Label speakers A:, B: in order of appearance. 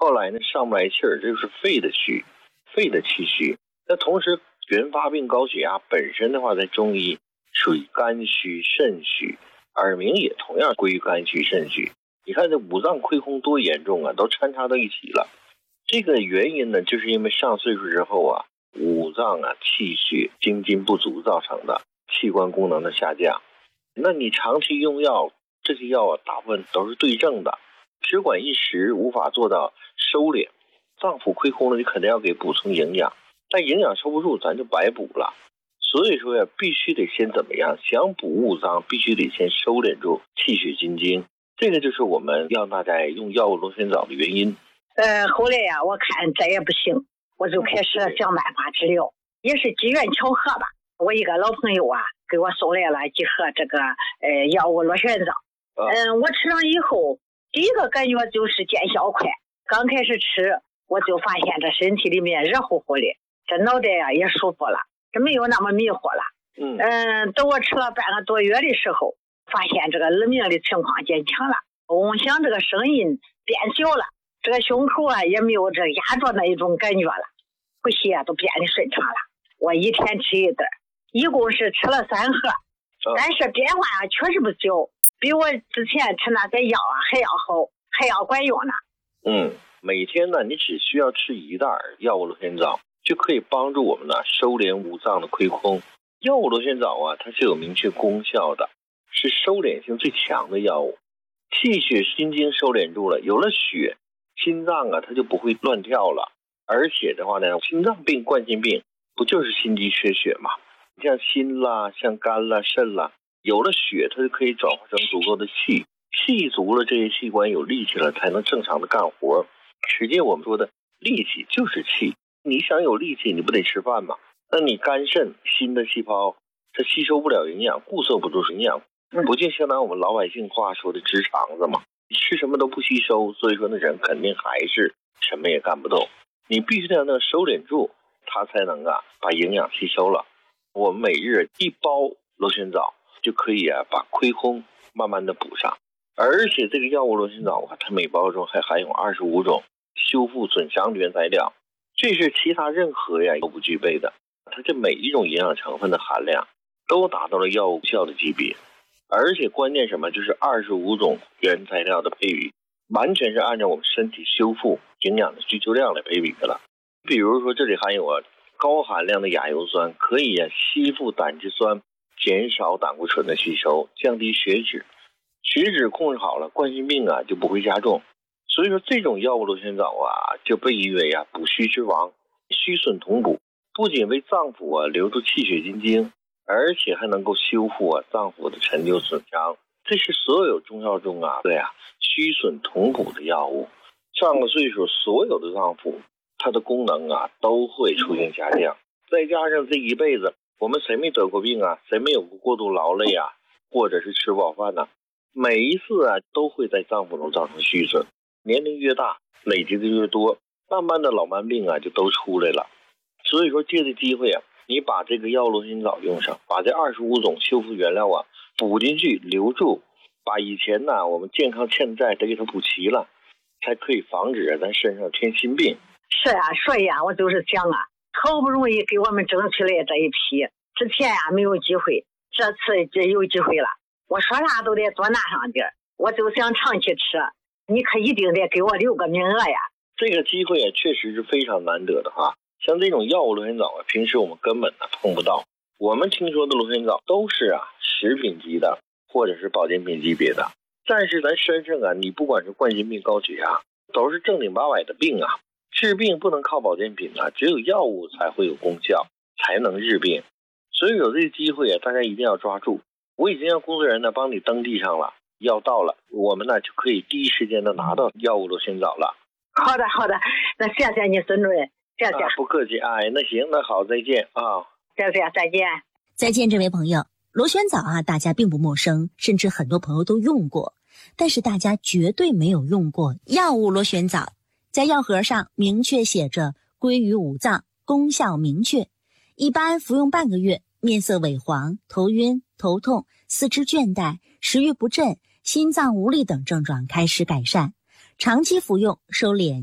A: 后来呢上不来气儿，这就是肺的虚，肺的气虚。那同时原发病高血压本身的话，在中医属于肝虚肾虚，耳鸣也同样归于肝虚肾虚。你看这五脏亏空多严重啊，都掺插到一起了。这个原因呢，就是因为上岁数之后啊，五脏啊气血精津不足造成的器官功能的下降。那你长期用药，这些药啊大部分都是对症的，只管一时，无法做到收敛。脏腑亏空了，你肯定要给补充营养，但营养收不住，咱就白补了。所以说呀，必须得先怎么样？想补五脏，必须得先收敛住气血津津。这个就是我们要大家用药物螺旋藻的原因。
B: 后来呀，我看这也不行，我就开始想办法治疗，也是机缘巧合吧。我一个老朋友啊，给我送来了几盒这个药物螺旋藻。我吃上以后，第一个感觉就是见效快。刚开始吃，我就发现这身体里面热乎乎的，这脑袋呀也舒服了，这没有那么迷糊了。等我吃了半个多月的时候，发现这个耳鸣的情况减强了，嗡响这个声音变小了，这个胸口啊也没有这压着那一种感觉了，呼吸啊都变得顺畅了。我一天吃一袋，一共是吃了3盒，但是变化啊确实不小，比我之前吃那些药啊还要好，还要管用呢。
A: 每天呢，你只需要吃一袋药物螺旋藻，就可以帮助我们呢收敛五脏的亏空。药物螺旋藻啊，它是有明确功效的，是收敛性最强的药物。气血心经收敛住了，有了血，心脏啊它就不会乱跳了。而且的话呢，心脏病、冠心病不就是心肌缺血吗？像心啦、像肝啦、肾啦，有了血，它就可以转化成足够的气，气足了，这些器官有力气了，才能正常的干活。实际我们说的力气就是气，你想有力气，你不得吃饭吗？那你肝肾心的细胞它吸收不了营养，固摄不住营养，不就相当于我们老百姓话说的直肠子吗？你吃什么都不吸收，所以说那人肯定还是什么也干不动。你必须得让它收敛住，它才能把营养吸收了。我们每日1包螺旋藻就可以把亏空慢慢的补上。而且这个药物螺旋藻它每包中还含有25种修复损伤的原材料，这是其他任何都不具备的。它这每一种营养成分的含量都达到了药物效的级别，而且关键什么，就是25种原材料的配比完全是按照我们身体修复营养的需求量来配比的了。比如说这里含有高含量的亚油酸，可以吸附胆汁酸，减少胆固醇的吸收，降低血脂，血脂控制好了，冠心病就不会加重。所以说这种药物螺旋藻就被誉为补虚之王，虚损同补，不仅为脏腑留住气血津津，而且还能够修复脏腑的陈旧损伤。这是所有中药中虚损同补的药物。上了岁数，所有的脏腑它的功能都会出现下降。再加上这一辈子我们谁没得过病谁没有过过度劳累或者是吃不饱饭每一次都会在脏腑中造成虚损。年龄越大，累积的越多，慢慢的老慢病就都出来了。所以说借这机会你把这个药螺旋藻用上，把这25种修复原料补进去留住，把以前我们健康欠债得给它补齐了，才可以防止咱身上添新病。
B: 是所以我就是想好不容易给我们争取来这一批，之前没有机会，这次就有机会了，我说啥都得多拿上点，我就想长期吃，你可一定得给我留个名额呀。
A: 这个机会确实是非常难得的像这种药物螺旋藻平时我们根本碰不到。我们听说的螺旋藻都是食品级的或者是保健品级别的，但是咱身上你不管是冠心病、高血压，都是正经八百的病治病不能靠保健品只有药物才会有功效，才能治病。所以有这个机会大家一定要抓住。我已经让工作人员帮你登记上了，药到了，我们就可以第一时间的拿到药物螺旋藻了。
B: 好的，那谢谢你孙主任，谢谢。
A: 不客气那行，那好，再见
B: 谢谢，再见。
C: 再见，这位朋友。螺旋藻大家并不陌生，甚至很多朋友都用过，但是大家绝对没有用过药物螺旋藻。在药盒上明确写着归于五脏，功效明确，一般服用半个月，面色萎黄、头晕、头痛、四肢倦怠、食欲不振、心脏无力等症状开始改善，长期服用收敛